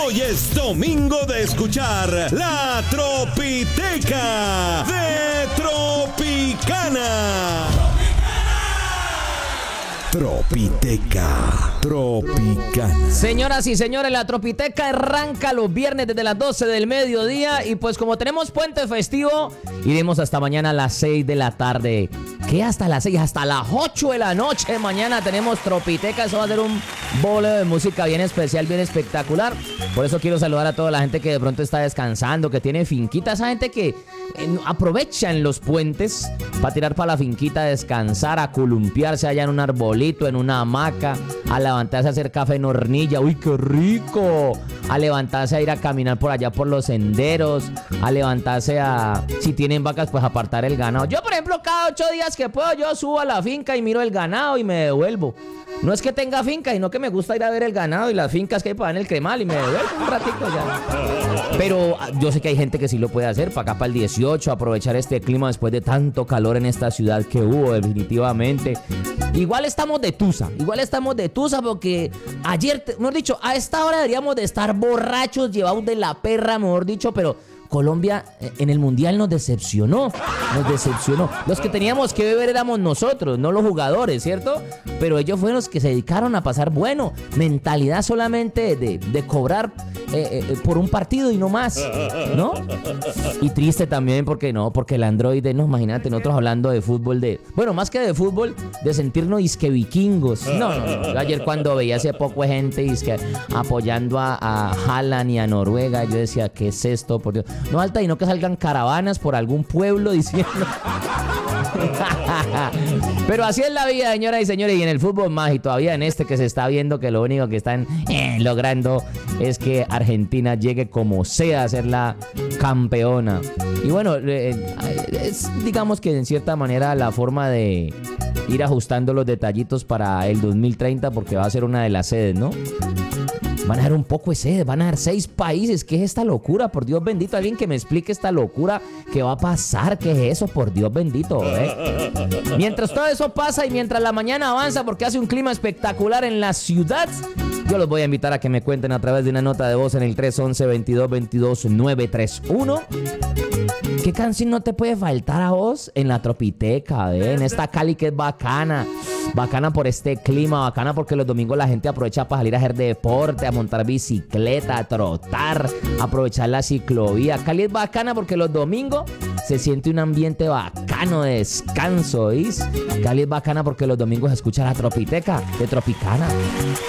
Hoy es domingo de escuchar La Tropiteca de Tropicana. Tropiteca Tropicana. Señoras y señores, la Tropiteca arranca los viernes desde las 12 del mediodía. Y pues como tenemos puente festivo, iremos hasta mañana a las 6 de la tarde. ¿Qué hasta las 6? Hasta las 8 de la noche mañana tenemos Tropiteca. Eso va a ser un boleo de música bien especial, bien espectacular. Por eso quiero saludar a toda la gente que de pronto está descansando, que tiene finquita. Esa gente que aprovechan los puentes para tirar para la finquita, descansar, a columpiarse allá en un arbolito, en una hamaca, a levantarse a hacer café en hornilla. ¡Uy, qué rico! A levantarse a ir a caminar por allá por los senderos, a levantarse a, si tienen vacas, pues apartar el ganado. Yo, por ejemplo, cada 8 días que puedo, yo subo a la finca y miro el ganado y me devuelvo. No es que tenga finca, sino que me gusta ir a ver el ganado y las fincas que hay para en el cremal y me devuelvo un ratito ya. Pero yo sé que hay gente que sí lo puede hacer, para acá para el 18, aprovechar este clima después de tanto calor en esta ciudad que hubo definitivamente. Igual estamos de tusa porque ayer, mejor dicho, a esta hora deberíamos de estar borrachos, llevados de la perra, mejor dicho, pero Colombia en el Mundial nos decepcionó. Los que teníamos que beber éramos nosotros, no los jugadores, ¿cierto? Pero ellos fueron los que se dedicaron a pasar bueno. Mentalidad solamente de cobrar por un partido y no más, ¿no? Y triste también porque el androide, no, imagínate, nosotros hablando de fútbol, bueno, más que de fútbol, de sentirnos disque vikingos. No. Ayer cuando veía hace poco gente disque apoyando a Haaland y a Noruega, yo decía, ¿qué es esto? Por Dios. No falta y no que salgan caravanas por algún pueblo diciendo. Pero así es la vida, señoras y señores. Y en el fútbol más, y todavía en este que se está viendo que lo único que están logrando es que Argentina llegue como sea a ser la campeona. Y bueno, es, digamos que en cierta manera la forma de ir ajustando los detallitos para el 2030, porque va a ser una de las sedes, ¿no? Van a ser un poco de sede, van a ser 6 países. ¿Qué es esta locura? Por Dios bendito, alguien que me explique esta locura. ¿Qué va a pasar? ¿Qué es eso? Por Dios bendito, Mientras todo eso pasa y mientras la mañana avanza, porque hace un clima espectacular en la ciudad, yo los voy a invitar a que me cuenten a través de una nota de voz en el 311-2222-931. ¿Qué canción no te puede faltar a vos en la Tropiteca, en esta Cali que es bacana? Bacana por este clima, bacana porque los domingos la gente aprovecha para salir a hacer deporte, a montar bicicleta, a trotar, a aprovechar la ciclovía. Cali es bacana porque los domingos se siente un ambiente bacano de descanso, ¿oís? Cali es bacana porque los domingos se escucha la Tropiteca de Tropicana.